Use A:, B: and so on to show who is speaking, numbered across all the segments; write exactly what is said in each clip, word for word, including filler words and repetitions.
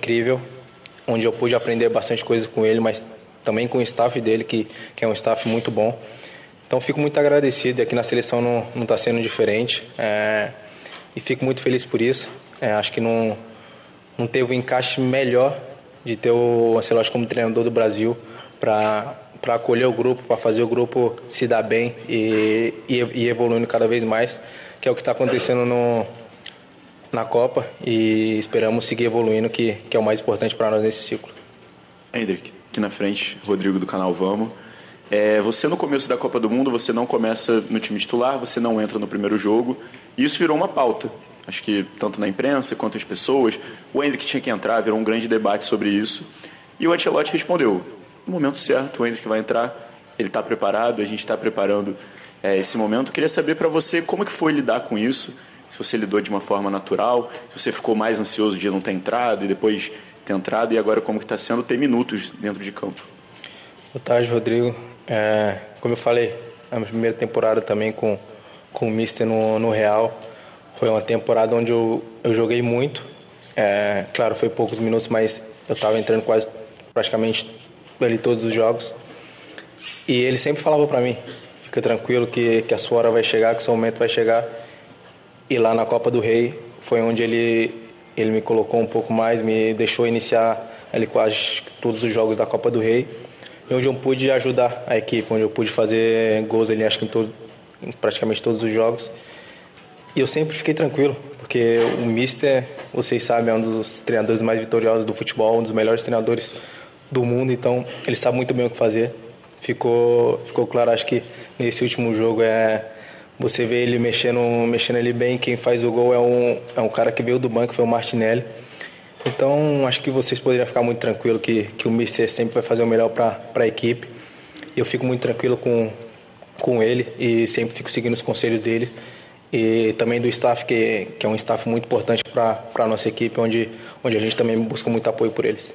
A: incrível, onde eu pude aprender bastante coisa com ele, mas também com o staff dele, que, que é um staff muito bom. Então fico muito agradecido, e aqui na seleção não está sendo diferente, é, e fico muito feliz por isso. É, acho que não, não teve um encaixe melhor de ter o Ancelotti como treinador do Brasil para para acolher o grupo, para fazer o grupo se dar bem e, e, e evoluindo cada vez mais, que é o que está acontecendo no, na Copa, e esperamos seguir evoluindo, que, que é o mais importante para nós nesse ciclo.
B: Hendrick, aqui na frente, Rodrigo do canal Vamos. É, você no começo da Copa do Mundo, você não começa no time titular, você não entra no primeiro jogo, e isso virou uma pauta. Acho que tanto na imprensa quanto as pessoas, o Hendrick tinha que entrar, virou um grande debate sobre isso, e o Ancelotti respondeu: no momento certo, o Hendrick vai entrar, ele está preparado, a gente está preparando é, esse momento. Eu queria saber para você como que foi lidar com isso, se você lidou de uma forma natural, se você ficou mais ansioso de não ter entrado e depois ter entrado, e agora como que está sendo ter minutos dentro de campo.
A: Boa tarde, Rodrigo. É, como eu falei, a minha primeira temporada também com, com o Mister no, no Real, foi uma temporada onde eu, eu joguei muito, é, claro, foi poucos minutos, mas eu estava entrando quase praticamente ali todos os jogos, e ele sempre falava para mim: fica tranquilo que, que a sua hora vai chegar, que o seu momento vai chegar. E lá na Copa do Rei foi onde ele, ele me colocou um pouco mais, me deixou iniciar ali quase todos os jogos da Copa do Rei, e onde eu pude ajudar a equipe, onde eu pude fazer gols ali, acho que em, todo, em praticamente todos os jogos. E eu sempre fiquei tranquilo, porque o Mister, vocês sabem, é um dos treinadores mais vitoriosos do futebol, um dos melhores treinadores do mundo, então ele sabe muito bem o que fazer. Ficou, ficou claro, acho que nesse último jogo é você vê ele mexendo, mexendo ele bem. Quem faz o gol é um, é um cara que veio do banco, foi o Martinelli. Então acho que vocês poderiam ficar muito tranquilo que, que o Mister sempre vai fazer o melhor para a equipe. Eu fico muito tranquilo com, com ele e sempre fico seguindo os conselhos dele, e também do staff, que, que é um staff muito importante para a nossa equipe, onde, onde a gente também busca muito apoio por eles.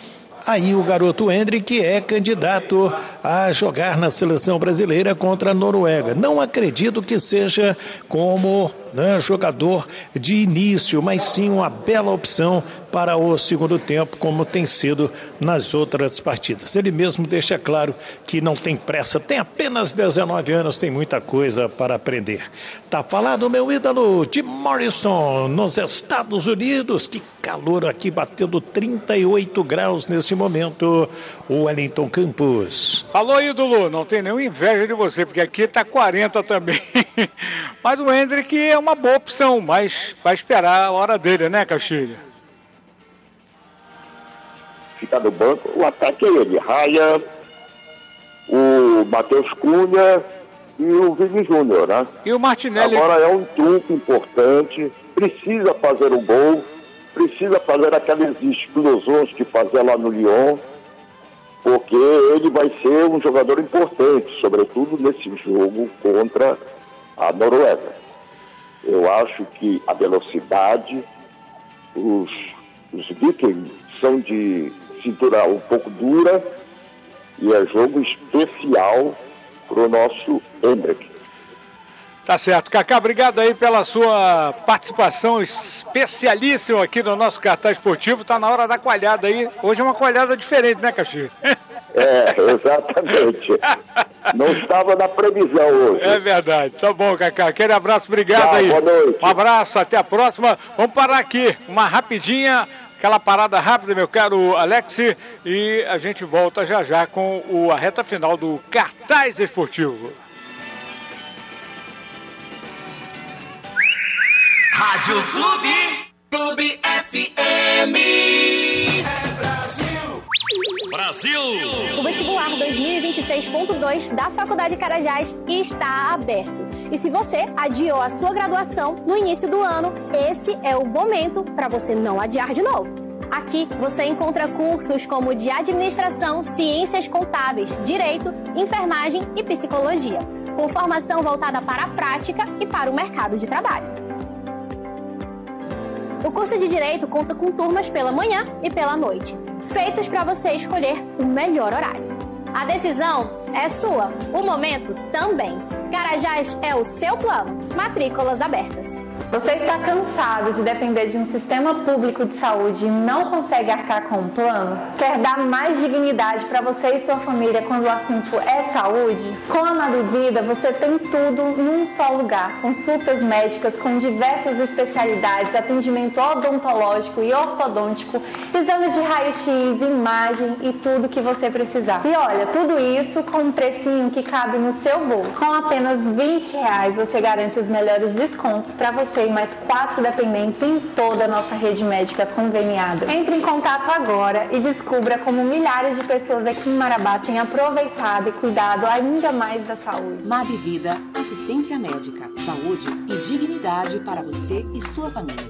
C: Aí o garoto Hendrick é candidato a jogar na seleção brasileira contra a Noruega. Não acredito que seja como, né, jogador de início, mas sim uma bela opção para o segundo tempo, como tem sido nas outras partidas. Ele mesmo deixa claro que não tem pressa, tem apenas dezenove anos, tem muita coisa para aprender. Tá falado, meu ídolo, Jim Morrison, nos Estados Unidos. Que calor aqui, batendo trinta e oito graus nesse momento, o Wellington Campos.
D: Alô, ídolo, não tem nenhuma inveja de você, porque aqui tá quarenta também. Mas o Hendrick é uma boa opção, mas vai esperar a hora dele, né, Castilho?
E: Ficar no banco, o ataque é ele, Raya, o Matheus Cunha e o Vini Júnior, né?
D: E o Martinelli.
E: Agora é um truque importante, precisa fazer o gol, precisa fazer aquelas explosões que fazia lá no Lyon, porque ele vai ser um jogador importante, sobretudo nesse jogo contra a Noruega. Eu acho que a velocidade, os, os Vikings são de cintura um pouco dura, e é jogo especial para o nosso Hendrick.
D: Tá certo. Cacá, obrigado aí pela sua participação especialíssima aqui no nosso Cartaz Esportivo. Tá na hora da coalhada aí. Hoje é uma coalhada diferente, né, Castilho?
E: É, exatamente. Não estava na previsão hoje.
D: É verdade. Tá bom, Cacá. Aquele abraço, obrigado
E: Tchau,
D: aí.
E: Boa noite.
D: Um abraço, até a próxima. Vamos parar aqui, uma rapidinha, aquela parada rápida, meu caro Alex, e a gente volta já já com o, a reta final do Cartaz Esportivo.
F: Rádio Clube, Clube F M. É Brasil. Brasil.
G: O vestibular dois mil e vinte e seis ponto dois da Faculdade Carajás está aberto. E se você adiou a sua graduação no início do ano, esse é o momento para você não adiar de novo. Aqui você encontra cursos como de administração, ciências contábeis, direito, enfermagem e psicologia, com formação voltada para a prática e para o mercado de trabalho. O curso de Direito conta com turmas pela manhã e pela noite, feitos para você escolher o melhor horário. A decisão é sua, o momento também. Carajás é o seu plano. Matrículas abertas.
H: Você está cansado de depender de um sistema público de saúde e não consegue arcar com um plano? Quer dar mais dignidade para você e sua família quando o assunto é saúde? Com a Mabivida você tem tudo num só lugar. Consultas médicas com diversas especialidades, atendimento odontológico e ortodôntico, exames de raio-x, imagem e tudo que você precisar. E olha, tudo isso com um precinho que cabe no seu bolso. Com apenas vinte reais você garante os melhores descontos para você e mais quatro dependentes em toda a nossa rede médica conveniada. Entre em contato agora e descubra como milhares de pessoas aqui em Marabá têm aproveitado e cuidado ainda mais da saúde.
I: Mabivida, assistência médica, saúde e dignidade para você e sua família.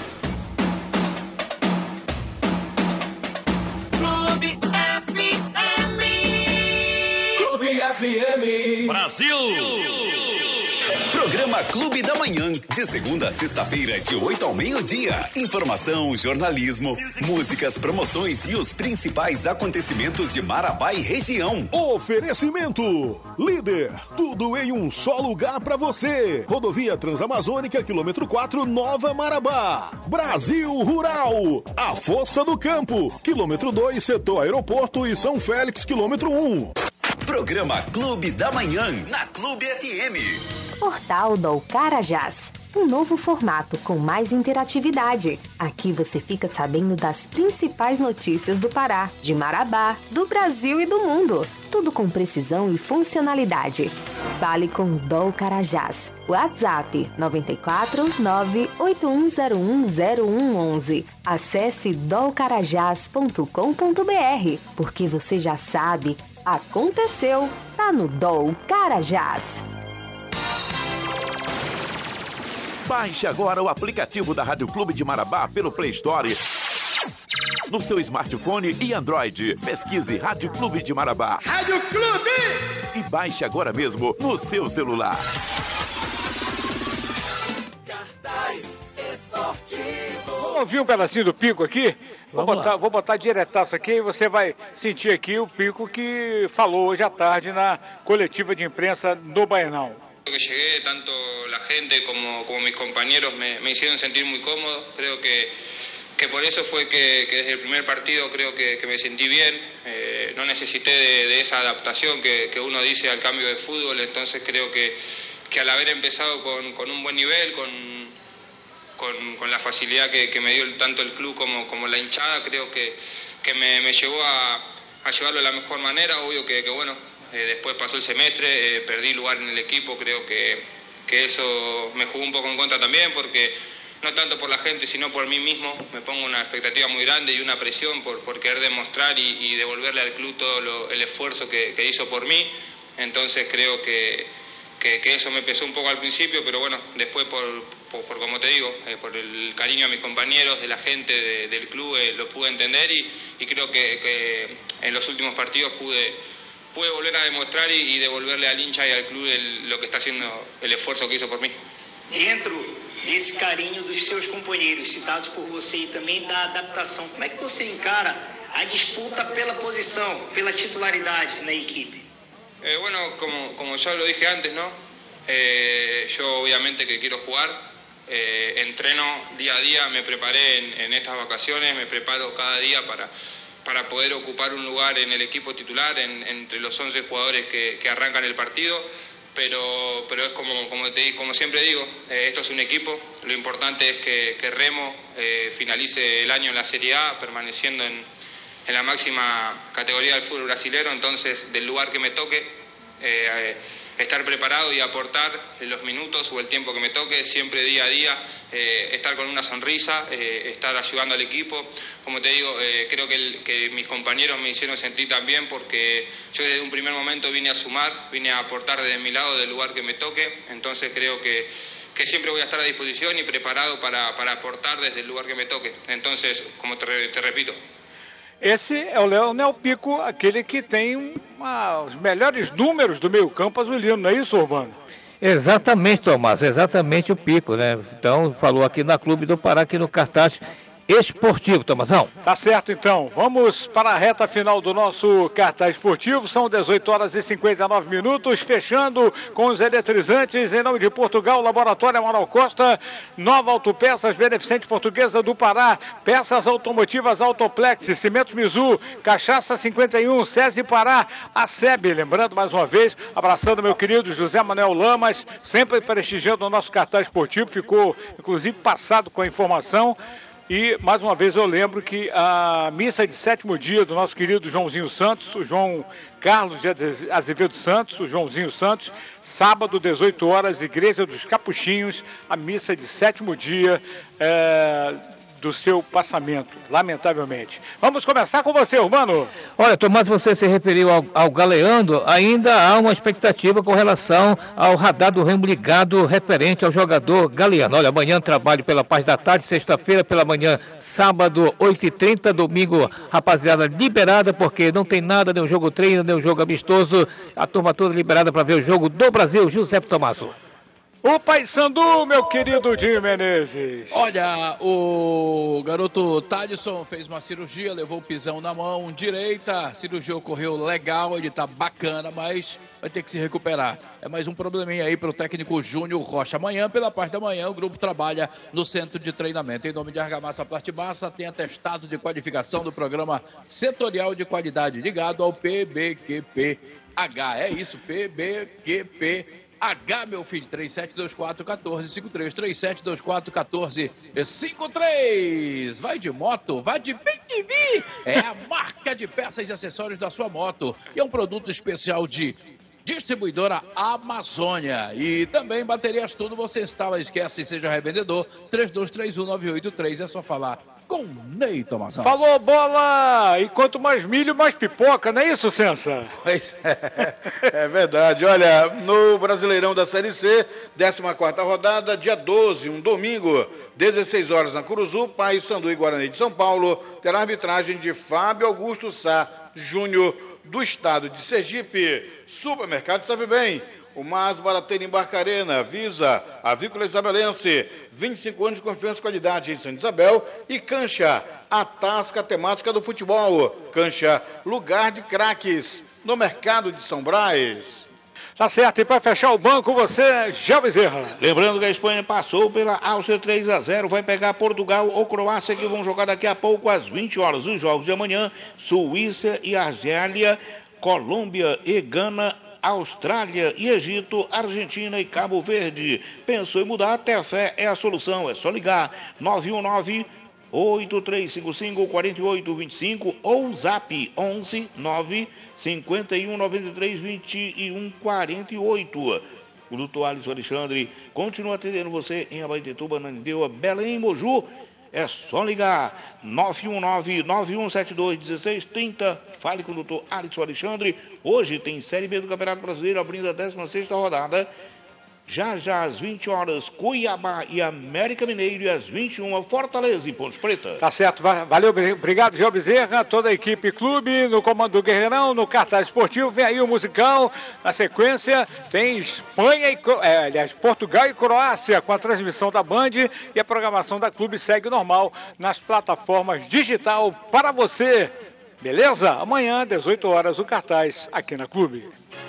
F: Clube F M. Clube F M.
J: Brasil! Programa Clube da Manhã, de segunda a sexta-feira, de oito ao meio-dia. Informação, jornalismo, músicas, promoções e os principais acontecimentos de Marabá e região.
K: Oferecimento: Líder, tudo em um só lugar pra você. Rodovia Transamazônica, quilômetro quatro, Nova Marabá. Brasil Rural, a Força do Campo, quilômetro dois, setor Aeroporto e São Félix, quilômetro um.
J: Programa Clube da Manhã, na Clube F M.
L: Portal do Carajás, um novo formato com mais interatividade. Aqui você fica sabendo das principais notícias do Pará, de Marabá, do Brasil e do mundo. Tudo com precisão e funcionalidade. Fale com Dol Carajás. WhatsApp nove quatro nove oito um zero um zero um um um. Acesse dol carajás ponto com ponto b r, porque você já sabe, aconteceu, tá no Dol Carajás.
M: Baixe agora o aplicativo da Rádio Clube de Marabá pelo Play Store, no seu smartphone e Android. Pesquise Rádio Clube de Marabá.
F: Rádio Clube!
M: E baixe agora mesmo no seu celular.
F: Cartaz esportivo.
D: Vamos ouvir um pedacinho do Pico aqui? Vou botar, vou botar diretaço aqui e você vai sentir aqui o Pico que falou hoje à tarde na coletiva de imprensa no Baianão.
N: Que llegué, tanto la gente como, como mis compañeros me, me hicieron sentir muy cómodo. Creo que, que por eso fue que, que desde el primer partido creo que, que me sentí bien. Eh, no necesité de, de esa adaptación que, que uno dice al cambio de fútbol. Entonces creo que, que al haber empezado con, con un buen nivel, con, con, con la facilidad que, que me dio tanto el club como, como la hinchada, creo que, que me, me llevó a, a llevarlo de la mejor manera. Obvio que, que bueno, Eh, después pasó el semestre, eh, perdí lugar en el equipo, creo que, que eso me jugó un poco en contra también, porque no tanto por la gente, sino por mí mismo, me pongo una expectativa muy grande y una presión por, por querer demostrar y, y devolverle al club todo lo, el esfuerzo que, que hizo por mí. Entonces creo que, que, que eso me pesó un poco al principio, pero bueno, después por, por, por como te digo, eh, por el cariño a mis compañeros, de la gente de, del club, eh, lo pude entender y, y creo que, que en los últimos partidos pude... pude volver a demostrar e, e devolverle al hincha e al clube el, lo que está haciendo, el esfuerzo que hizo por mim.
O: Dentro desse carinho dos seus companheiros, citados por você, e também da adaptação, como é que você encara a disputa pela posição, pela titularidade na equipe?
N: Eh, bueno, como, como ya lo dije antes, ¿no? Eh, yo obviamente que quiero jugar, eh, entreno día a día, me preparé en, en estas vacaciones, me preparo cada día para... para poder ocupar un lugar en el equipo titular, en, entre los once jugadores que, que arrancan el partido, pero, pero es como, como, te, como siempre digo, eh, esto es un equipo, lo importante es que, que Remo eh, finalice el año en la Serie A, permaneciendo en, en la máxima categoría del fútbol brasilero, entonces del lugar que me toque, eh, estar preparado y aportar los minutos o el tiempo que me toque, siempre día a día, eh, estar con una sonrisa, eh, estar ayudando al equipo. Como te digo, eh, creo que, el, que mis compañeros me hicieron sentir también, porque yo desde un primer momento vine a sumar, vine a aportar desde mi lado del lugar que me toque, entonces creo que, que siempre voy a estar a disposición y preparado para, para aportar desde el lugar que me toque. Entonces, como te, te repito,
D: esse é o Leonel Pico, aquele que tem uma, os melhores números do meio campo azulino, não é isso, Urbano?
P: Exatamente, Tomás, exatamente o Pico, né? Então, falou aqui na Clube do Pará, aqui no cartaz, esportivo, Tomazão.
D: Tá certo, então. Vamos para a reta final do nosso cartaz esportivo. São dezoito horas e cinquenta e nove minutos, fechando com os eletrizantes. Em nome de Portugal, Laboratório Amaral Costa, Nova Autopeças, Beneficente Portuguesa do Pará, Peças Automotivas Autoplex, Cimentos Mizu, Cachaça cinquenta e um, SESI Pará, a SEB. Lembrando mais uma vez, abraçando meu querido José Manuel Lamas, sempre prestigiando o nosso cartaz esportivo, ficou inclusive passado com a informação. E, mais uma vez, eu lembro que a missa de sétimo dia do nosso querido Joãozinho Santos, o João Carlos de Azevedo Santos, o Joãozinho Santos, sábado, dezoito horas, Igreja dos Capuchinhos, a missa de sétimo dia é, do seu passamento, lamentavelmente. Vamos começar com você, Urbano.
P: Olha, Tomás, você se referiu ao, ao Galeando, ainda há uma expectativa com relação ao radar do Remo ligado referente ao jogador Galeano. Olha, amanhã trabalho pela parte da tarde, sexta-feira pela manhã, sábado, oito e trinta, domingo, rapaziada liberada, porque não tem nada, nem um jogo treino, nem um jogo amistoso, a turma toda liberada para ver o jogo do Brasil. Giuseppe Tomaso.
D: O Paysandu, meu querido Dinho Menezes.
Q: Olha, o garoto Thalisson fez uma cirurgia, levou o pisão na mão direita, a cirurgia ocorreu legal, ele tá bacana, mas vai ter que se recuperar. É mais um probleminha aí para o técnico Júnior Rocha. Amanhã, pela parte da manhã, o grupo trabalha no centro de treinamento. Em nome de Argamassa Plastibassa, tem atestado de qualificação do programa setorial de qualidade ligado ao P B Q P H. É isso, P B Q P H, meu filho, três sete dois quatro, um quatro cinco três, três sete dois quatro, um quatro cinco três. Vai de moto, vai de B T V. É a marca de peças e acessórios da sua moto. E é um produto especial de distribuidora Amazônia. E também baterias tudo, você instala, esquece, seja revendedor. Três dois três um nove oito três, é só falar com Ney Tomação.
D: Falou, bola! E quanto mais milho, mais pipoca, não é isso, Sensa?
R: Pois é, é verdade. Olha, no Brasileirão da Série C, décima quarta rodada, dia doze, um domingo, dezesseis horas na Curuzu, Paysandu e Guarani de São Paulo, terá a arbitragem de Fábio Augusto Sá Júnior, do estado de Sergipe. Supermercado Sabe Bem, o mais barateiro em Barcarena, Visa, Avícola Isabelense, vinte e cinco anos de confiança e qualidade em Santa Isabel, e Cancha, a tasca temática do futebol. Cancha, lugar de craques, no mercado de São Brás.
D: Tá certo, e para fechar o banco, você, Gel Bezerra.
S: Lembrando que a Espanha passou pela Áustria três a zero, vai pegar Portugal ou Croácia, que vão jogar daqui a pouco às vinte horas. Os jogos de amanhã, Suíça e Argélia, Colômbia e Gana, Austrália e Egito, Argentina e Cabo Verde. Pensou em mudar? Até fé é a solução. É só ligar nove um nove, oito três cinco cinco, quatro oito dois cinco ou zap onze nove cinco um nove três dois um quatro oito. O doutor Alisson Alexandre continua atendendo você em Abaetetuba, Nanindeua, Belém e Moju. É só ligar nove um nove, nove um sete dois, um seis três zero. Fale com o doutor Alisson Alexandre. Hoje tem Série B do Campeonato Brasileiro, abrindo a décima sexta rodada. Já já às vinte horas, Cuiabá e América Mineiro, e às vinte e uma, Fortaleza e Ponte Preta.
D: Tá certo, valeu, obrigado, Gel Bezerra, toda a equipe clube, no comando do Guerreirão, no cartaz esportivo, vem aí o musical, na sequência tem Espanha e, é, aliás, Portugal e Croácia, com a transmissão da Band, e a programação da clube segue normal nas plataformas digital para você, beleza? Amanhã, dezoito horas, o cartaz aqui na clube.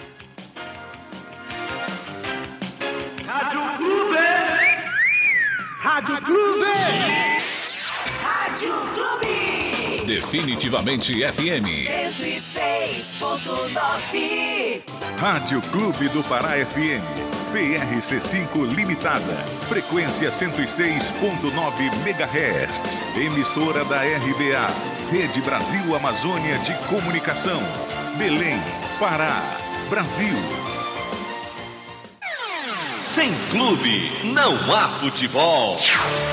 F: Rádio Clube! Rádio Clube! Rádio Clube!
K: Definitivamente F M.
F: cento e seis ponto nove.
K: Rádio Clube do Pará F M. P R C cinco Limitada. Frequência cento e seis ponto nove megahertz. Emissora da R B A. Rede Brasil Amazônia de Comunicação. Belém, Pará, Brasil.
J: Sem clube, não há futebol.